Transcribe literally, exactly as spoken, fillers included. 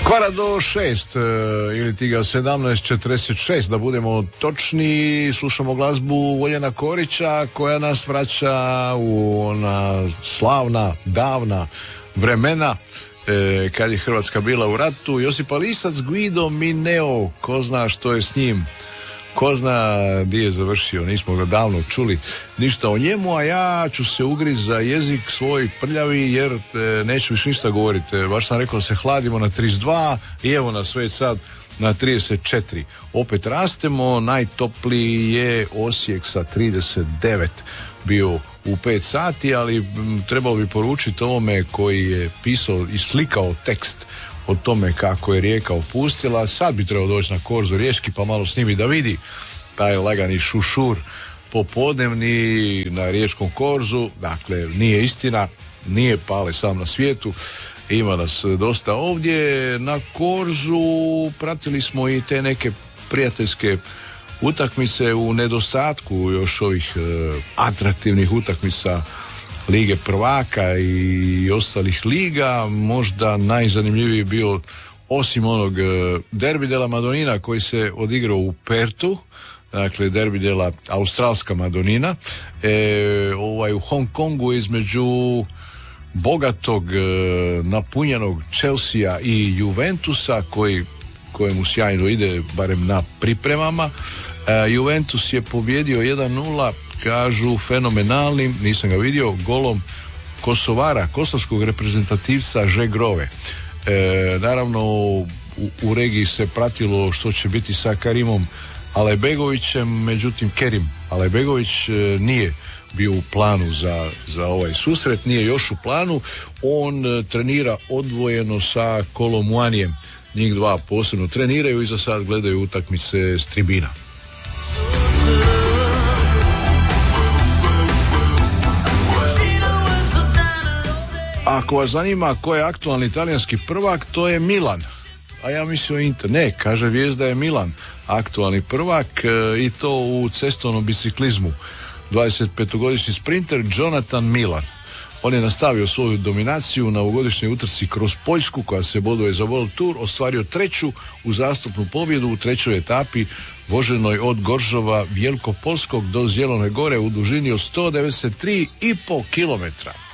Kvara do šest, e, ili ti ga sedamnaest četrdeset šest, da budemo točni. Slušamo glazbu Voljena Korića koja nas vraća u ona slavna, davna vremena e, kad je Hrvatska bila u ratu. Josipa Lisac, Guido Mineo, ko zna što je s njim, ko zna gdje je završio, nismo ga davno čuli ništa o njemu, a ja ću se ugriz za jezik svoj prljavi jer e, neću više ništa govoriti. E, baš sam rekao da se hladimo na trideset dva i evo nas već sad na trideset četiri. Opet rastemo, najtopliji je Osijek sa trideset devet bio u pet sati, ali m, trebalo bi poručiti ovome koji je pisao i slikao tekst o tome kako je rijeka opustila. Sad bi trebao doći na korzo riječki pa malo snimi da vidi taj lagani šušur popodnevni na riječkom korzu. Dakle, nije istina, nije Pale sam na svijetu, ima nas dosta ovdje na korzu. Pratili smo i te neke prijateljske utakmice u nedostatku još ovih e, atraktivnih utakmica Lige prvaka i ostalih liga. Možda najzanimljiviji bio, osim onog e, derbi della Madonina koji se odigrao u Pertu, dakle derbi della Australska Madonina, e, ovaj u Hong Kongu između bogatog, e, napunjenog Chelsea i Juventusa koji, kojemu sjajno ide barem na pripremama. e, Juventus je pobjedio jedan nula, kažu fenomenalnim, nisam ga vidio, golom Kosovara, kosovskog reprezentativca Žegrove. E, naravno u, u regiji se pratilo što će biti sa Karimom Alajbegovićem, međutim Kerim Alajbegović e, nije bio u planu za, za ovaj susret, nije još u planu. On e, trenira odvojeno sa Kolomuanijem, njih dva posebno treniraju i za sad gledaju utakmice s tribina. Ako vas zanima ko je aktualni talijanski prvak, to je Milan. A ja mislio Inter. Ne, kaže vijest da je Milan aktualni prvak e, i to u cestovnom biciklizmu. dvadesetpetogodišnji sprinter Jonathan Milan. On je nastavio svoju dominaciju na ovogodišnjoj utrci kroz Poljsku koja se boduje za World Tour, ostvario treću uzastopnu pobjedu u trećoj etapi voženoj od Goržova Vjelkopolskog do Zjelone gore u dužini od sto devedeset tri i pol kilometra.